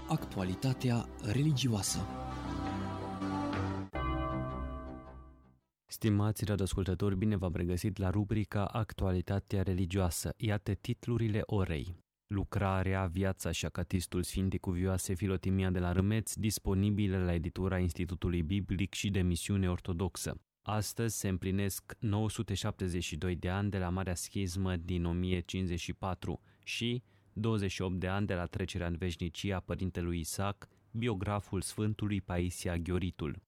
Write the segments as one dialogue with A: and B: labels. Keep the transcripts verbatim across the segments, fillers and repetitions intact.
A: Actualitatea religioasă.
B: Stimați radioascultători, bine v-am regăsit la rubrica Actualitatea religioasă. Iată titlurile orei. Lucrarea, viața și acatistul Sfintei Cuvioase Filotimia de la Râmeț, disponibile la editura Institutului Biblic și de Misiune Ortodoxă. Astăzi se împlinesc nouă sute șaptezeci și doi de ani de la Marea Schismă din o mie cincizeci și patru și douăzeci și opt de ani de la trecerea în veșnicie a părintelui Isaac, biograful Sfântului Paisia Ghioritul.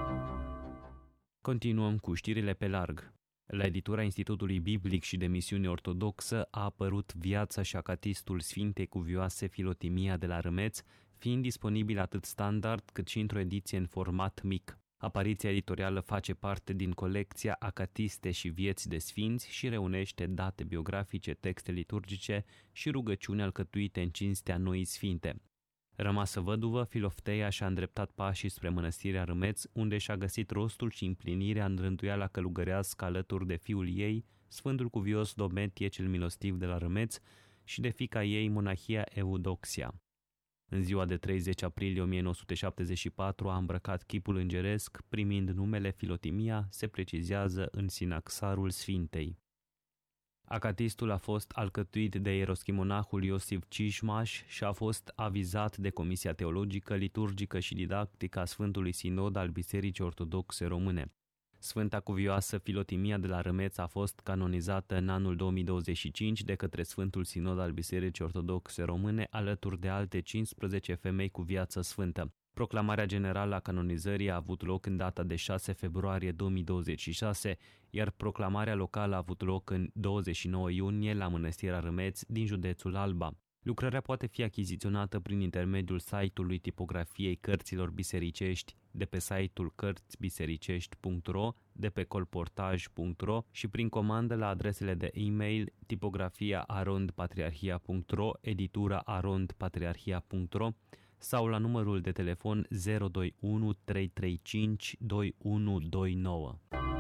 B: Continuăm cu știrile pe larg. La editura Institutului Biblic și de Misiune Ortodoxă a apărut Viața și acatistul Sfintei Cuvioase Filotimia de la Râmeț, fiind disponibil atât standard cât și într-o ediție în format mic. Apariția editorială face parte din colecția Acatiste și vieți de sfinți și reunește date biografice, texte liturgice și rugăciuni alcătuite în cinstea Noii Sfinte. Rămasă văduvă, Filofteia și-a îndreptat pașii spre mănăstirea Râmeț, unde și-a găsit rostul și împlinirea în rânduiala călugărească alături de fiul ei, Sfântul Cuvios Dometie cel Milostiv de la Râmeț, și de fiica ei, monahia Eudoxia. În ziua de treizeci aprilie o mie nouă sute șaptezeci și patru a îmbrăcat chipul îngeresc, primind numele Filotimia, se precizează în sinaxarul Sfintei. Acatistul a fost alcătuit de ieroschimonahul Iosif Cișmaș și a fost avizat de Comisia Teologică, Liturgică și Didactică a Sfântului Sinod al Bisericii Ortodoxe Române. Sfânta Cuvioasă Filotimia de la Râmeț a fost canonizată în anul două mii douăzeci și cinci de către Sfântul Sinod al Bisericii Ortodoxe Române, alături de alte cincisprezece femei cu viață sfântă. Proclamarea generală a canonizării a avut loc în data de șase februarie două mii douăzeci și șase, iar proclamarea locală a avut loc în douăzeci și nouă iunie la Mănăstirea Râmeț din județul Alba. Lucrarea poate fi achiziționată prin intermediul site-ului tipografiei cărților bisericești de pe site-ul cărți bisericești punct ro, de pe colportaj punct ro și prin comandă la adresele de e-mail tipografia arond patriarhia punct ro, editura arond patriarhia punct ro sau la numărul de telefon zero doi unu trei trei cinci doi unu doi nouă.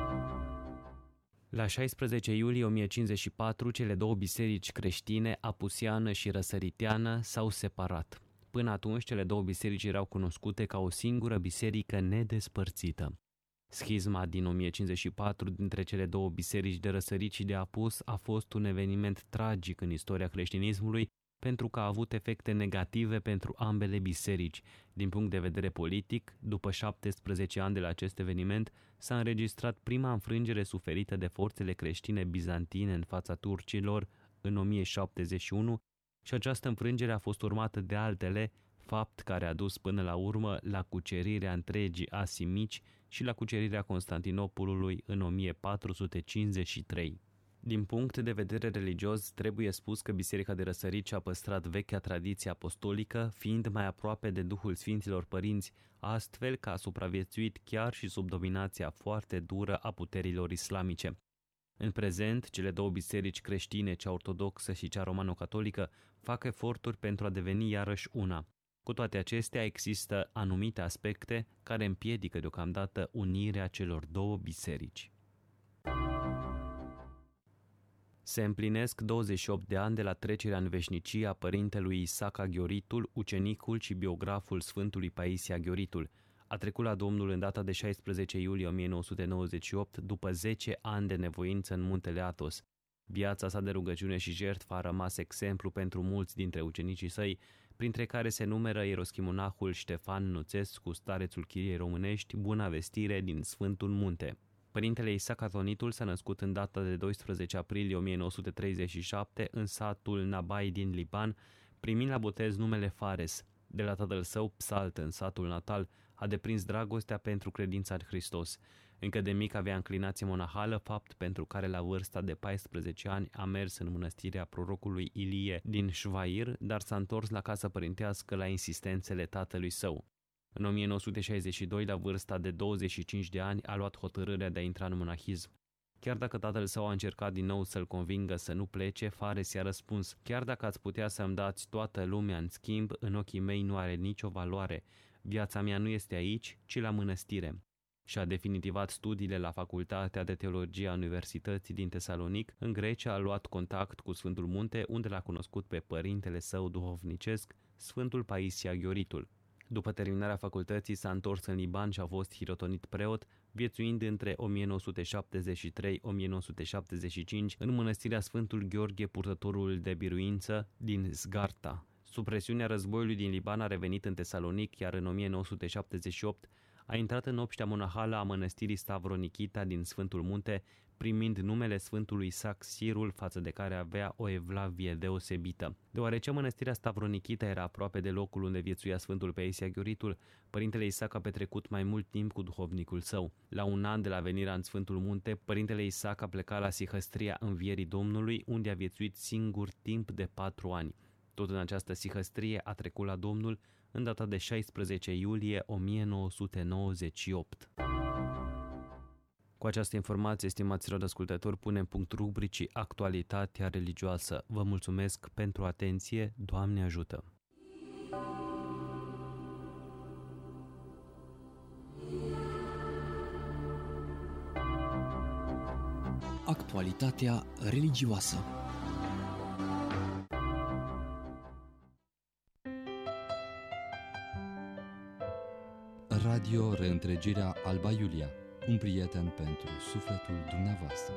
B: La șaisprezece iulie o mie cincizeci și patru, cele două biserici creștine, apusiană și răsăriteană, s-au separat. Până atunci, cele două biserici erau cunoscute ca o singură biserică nedespărțită. Schizma din o mie cincizeci și patru dintre cele două biserici de răsărit și de apus a fost un eveniment tragic în istoria creștinismului, pentru că a avut efecte negative pentru ambele biserici. Din punct de vedere politic, după șaptesprezece ani de la acest eveniment, s-a înregistrat prima înfrângere suferită de forțele creștine bizantine în fața turcilor în o mie șaptezeci și unu și această înfrângere a fost urmată de altele, fapt care a dus până la urmă la cucerirea întregii Asii Mici și la cucerirea Constantinopolului în o mie patru sute cincizeci și trei. Din punct de vedere religios, trebuie spus că Biserica de Răsărit și-a păstrat vechea tradiție apostolică, fiind mai aproape de Duhul Sfinților Părinți, astfel că a supraviețuit chiar și sub dominația foarte dură a puterilor islamice. În prezent, cele două biserici creștine, cea ortodoxă și cea romano-catolică, fac eforturi pentru a deveni iarăși una. Cu toate acestea, există anumite aspecte care împiedică deocamdată unirea celor două biserici. Se împlinesc douăzeci și opt de ani de la trecerea în veșnicie a părintelui Isaac Ghioritul, ucenicul și biograful Sfântului Paisia Ghioritul. A trecut la Domnul în data de șaisprezece iulie o mie nouă sute nouăzeci și opt, după zece ani de nevoință în muntele Athos. Viața sa de rugăciune și jertfă a rămas exemplu pentru mulți dintre ucenicii săi, printre care se numără ieroschimonahul Ștefan Nuțescu, starețul Chiriei Românești, Buna Vestire din Sfântul Munte. Părintele Isaac Atonitul s-a născut în data de doisprezece aprilie o mie nouă sute treizeci și șapte în satul Nabai din Liban, primind la botez numele Fares. De la tatăl său, Psalt, în satul natal, a deprins dragostea pentru credința în Hristos. Încă de mic avea înclinație monahală, fapt pentru care la vârsta de paisprezece ani a mers în mănăstirea prorocului Ilie din Șvair, dar s-a întors la casa părintească la insistențele tatălui său. În o mie nouă sute șaizeci și doi, la vârsta de douăzeci și cinci de ani, a luat hotărârea de a intra în monahism. Chiar dacă tatăl său a încercat din nou să-l convingă să nu plece, Fares i-a răspuns: chiar dacă ați putea să-mi dați toată lumea în schimb, în ochii mei nu are nicio valoare. Viața mea nu este aici, ci la mănăstire. Și-a definitivat studiile la Facultatea de Teologie a Universității din Tesalonic. În Grecia a luat contact cu Sfântul Munte, unde l-a cunoscut pe părintele său duhovnicesc, Sfântul Paisia Ghioritul. După terminarea facultății s-a întors în Liban și a fost hirotonit preot, viețuind între o mie nouă sute șaptezeci și trei - o mie nouă sute șaptezeci și cinci în mănăstirea Sfântul Gheorghe Purtătorul de Biruință din Zgarta. Sub presiunea războiului din Liban a revenit în Tesalonic, iar în o mie nouă sute șaptezeci și opt a intrat în obștea monahală a mănăstirii Stavronikita din Sfântul Munte, primind numele Sfântului Isaac Sirul, față de care avea o evlavie deosebită. Deoarece mănăstirea Stavronikita era aproape de locul unde viețuia Sfântul Paisia Ghioritul, părintele Isaac a petrecut mai mult timp cu duhovnicul său. La un an de la venirea în Sfântul Munte, părintele Isaac a plecat la Sihăstria Învierii Domnului, unde a viețuit singur timp de patru ani. Tot în această sihăstrie a trecut la Domnul în data de șaisprezece iulie o mie nouă sute nouăzeci și opt. Cu această informație, stimaților ascultători, punem punct rubricii Actualitatea religioasă. Vă mulțumesc pentru atenție. Doamne ajută!
A: Actualitatea religioasă.
C: Radio Reîntregirea Alba Iulia, un prieten pentru sufletul dumneavoastră.